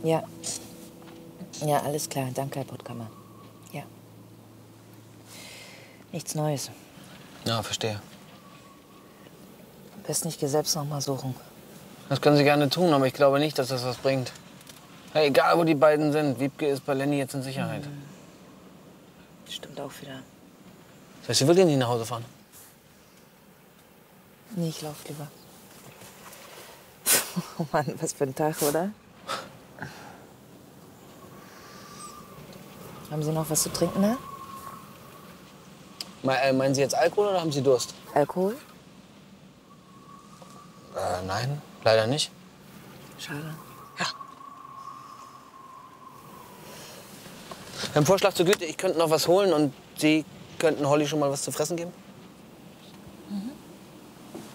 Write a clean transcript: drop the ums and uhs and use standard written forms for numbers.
Ja. Ja, alles klar. Danke, Herr Puttkammer. Ja. Nichts Neues. Ja, verstehe. Am besten ich gehe selbst noch mal suchen. Das können Sie gerne tun, aber ich glaube nicht, dass das was bringt. Hey, egal, wo die beiden sind, Wiebke ist bei Lenny jetzt in Sicherheit. Stimmt auch wieder. Soll ich Sie wirklich nicht nach Hause fahren? Nee, ich lauf lieber. Oh Mann, was für ein Tag, oder? Haben Sie noch was zu trinken da? Meinen Sie jetzt Alkohol oder haben Sie Durst? Alkohol? Nein, leider nicht. Schade. Ja. Ein Vorschlag zur Güte, ich könnte noch was holen und Sie könnten Holly schon mal was zu fressen geben?